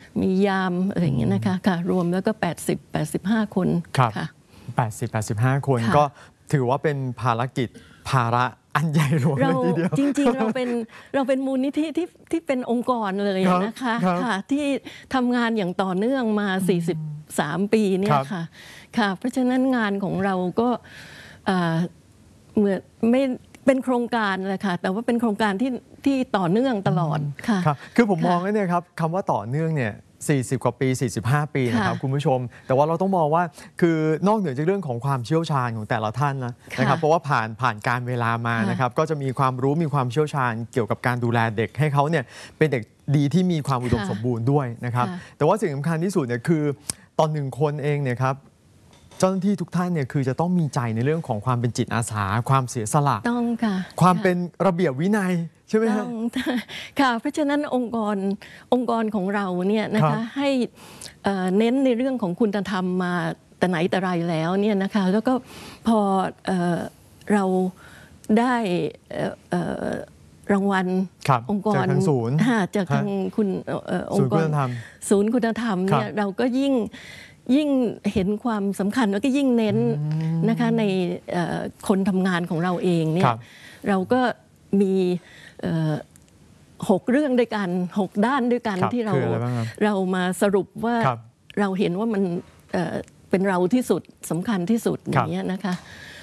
มียามอะไรอย่างเงี้ยนะคะค่ะรวมแล้วก็85 คนค่ะ 85 คนก็ถือว่าเป็นภารกิจภาระอันใหญ่หลวงเลยทีเดียวจริงๆเราเป็นมูลนิธิที่เป็นองค์กรเลยนะคะค่ะที่ทำงานอย่างต่อเนื่องมา43 ปีเนี่ยค่ะเพราะฉะนั้นงานของเราก็เหมือนไม่เป็นโครงการเลยค่ะแต่ว่าเป็นโครงการที่ต่อเนื่องตลอดค่ะคือผมมองว่าเนี่ยครับคำว่าต่อเนื่องเนี่ย40 กว่าปี45 ปีนะครับคุณผู้ชมแต่ว่าเราต้องมองว่าคือนอกเหนือจากเรื่องของความเชี่ยวชาญของแต่ละท่านนะครับเพราะว่าผ่านการเวลามานะครับก็จะมีความรู้มีความเชี่ยวชาญเกี่ยวกับการดูแลเด็กให้เขาเนี่ยเป็นเด็กดีที่มีความอุดมสมบูรณ์ด้วยนะครับแต่ว่าสิ่งสำคัญที่สุดเนี่ยคือตอนหนึ่งคนเองเนี่ยครับเจ้าหน้าที่ทุกท่านเนี่ยคือจะต้องมีใจในเรื่องของความเป็นจิตอาสาความเสียสละต้องค่ะความเป็นระเบียบวินัยใช่ไหมครับค่ะเพราะฉะนั้นองค์กรของเราเนี่ยนะคะให้เน้นในเรื่องของคุณธรรมมาแต่ไหนแต่ไรแล้วเนี่ยนะคะแล้วก็พอเราได้รางวัลองค์กรจากทางคุณองค์กรศูนย์คุณธรรมเนี่ยเราก็ยิ่งเห็นความสำคัญแล้วก็ยิ่งเน้นนะคะในคนทำงานของเราเองเนี่ยเราก็มี6 เรื่องด้วยกัน6 ด้านด้วยกันที่เรามาสรุปว่าเราเห็นว่ามันเป็นเราที่สุดสำคัญที่สุดอย่างนี้นะคะ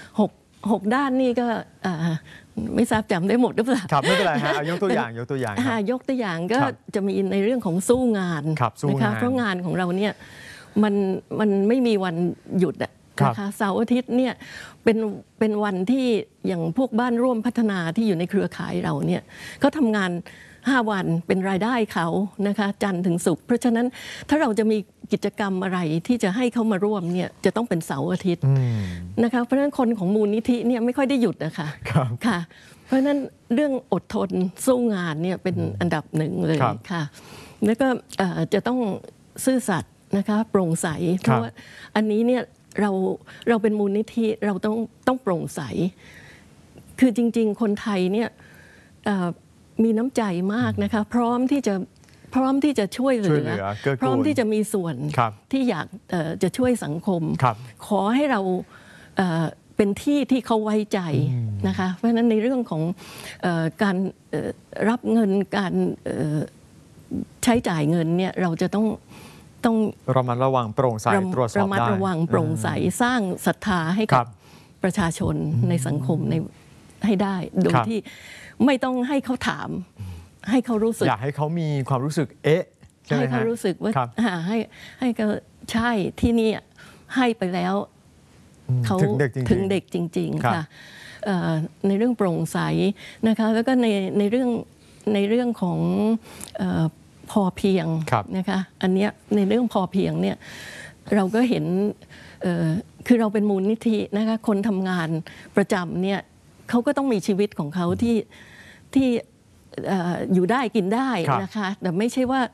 6 ด้านนี่ก็ไม่ทราบจำได้หมดหรือเปล่าครับไม่เป็นไรฮะยกตัวอย่างยกตัวอย่างก็จะมีในเรื่องของสู้งานนะคะเพราะงานของเราเนี่ยมันไม่มีวันหยุดนะคะเสาร์อาทิตย์เนี่ยเป็นวันที่อย่างพวกบ้านร่วมพัฒนาที่อยู่ในเครือข่ายเราเนี่ยเขาทำงาน5 วันเป็นรายได้เขานะคะจันทร์ถึงศุกร์เพราะฉะนั้นถ้าเราจะมีกิจกรรมอะไรที่จะให้เขามาร่วมเนี่ยจะต้องเป็นเสาร์อาทิตย์นะคะเพราะฉะนั้นคนของมูลนิธิเนี่ยไม่ค่อยได้หยุดนะคะค่ะเพราะฉะนั้นเรื่องอดทนสู้งานเนี่ยเป็นอันดับ1เลยค่ะแล้วก็จะต้องซื่อสัตย์นะคะโปร่งใสเพราะว่าอันนี้เนี่ยเราเป็นมูลนิธิเราต้องโปร่งใสคือจริงๆคนไทยเนี่ยมีน้ำใจมากนะคะพร้อมที่จะช่วยเหลือพร้อมที่จะมีส่วนที่อยากจะช่วยสังคมขอให้เราเป็นที่เขาไว้ใจนะคะเพราะฉะนั้นในเรื่องของการรับเงินการใช้จ่ายเงินเนี่ยเราจะต้องระมัดระวังโปร่งใสตรวจสอบได้ระมัดระวังโปร่งใสสร้างศรัทธาให้กับประชาชนในสังคมให้ได้โดยที่ไม่ต้องให้เขาถามให้เขารู้สึกอยากให้เขามีความรู้สึกให้เขารู้สึกว่าให้เขาใช่ที่นี่ให้ไปแล้วเขาถึงเด็กจริงๆค่ะในเรื่องโปร่งใสนะคะแล้วก็ในเรื่องของพอเพียงนะคะอันเนี้ยในเรื่องพอเพียงเนี่ยเราก็เห็นคือเราเป็นมูลนิธินะคะคนทำงานประจำเนี่ยเขาก็ต้องมีชีวิตของเขาที่อยู่ได้กินได้นะคะแต่ไม่ใช่ว่า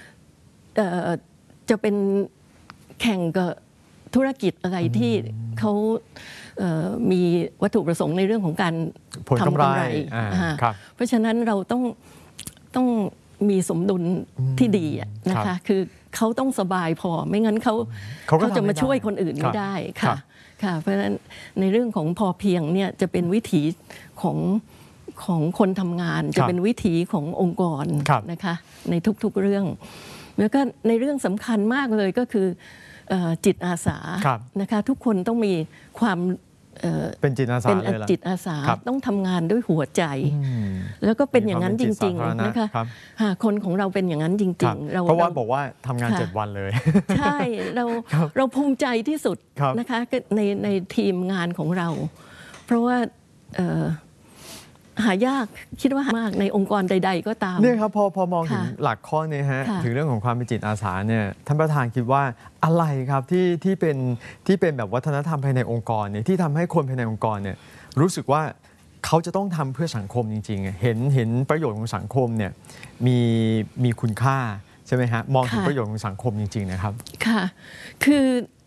จะเป็นแข่งกับธุรกิจอะไรที่เขามีวัตถุประสงค์ในเรื่องของการทำกำไรเพราะฉะนั้นเราต้องมีสมดุลที่ดีนะคะคือเขาต้องสบายพอไม่งั้นเขาจะมาช่วยคนอื่นไม่ได้ค่ะเพราะฉะนั้นในเรื่องของพอเพียงเนี่ยจะเป็นวิถีของคนทำงานจะเป็นวิถีขององค์กรนะคะในทุกๆเรื่องแล้วก็ในเรื่องสำคัญมากเลยก็คือจิตอาสานะคะทุกคนต้องมีความเป็นจิตอาสาเลยล่ะจิตอาสาต้องทำงานด้วยหัวใจแล้วก็เป็นอย่างนั้นจริงๆนะคะคนของเราเป็นอย่างนั้นจริงๆเพราะว่าบอกว่าทำงาน7 วันเลยใช่เราภูมิใจที่สุดนะคะในทีมงานของเราเพราะว่าหายากคิดว่าหามากในองค์กรใดๆก็ตามเนี่ยครับพอมองถึงหลักข้อนี้ฮะถึงเรื่องของความเป็นจิตอาสาเนี่ยท่านประธานคิดว่าอะไรครับที่เป็นแบบวัฒนธรรมภายในองค์กรเนี่ยที่ทำให้คนภายในองค์กรเนี่ยรู้สึกว่าเขาจะต้องทำเพื่อสังคมจริงๆเห็นประโยชน์ของสังคมเนี่ยมีคุณค่าใช่ไหมฮะมองถึงประโยชน์ของสังคมจริงๆนะครับค่ะคือ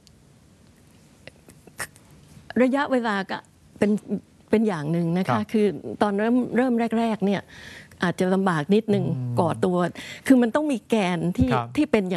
ระยะเวลาก็เป็นอย่างหนึ่งนะคะคือตอนเริ่มแรกๆเนี่ยอาจจะลำบากนิดนึงก่อตัวคือมันต้องมีแกนที่เป็น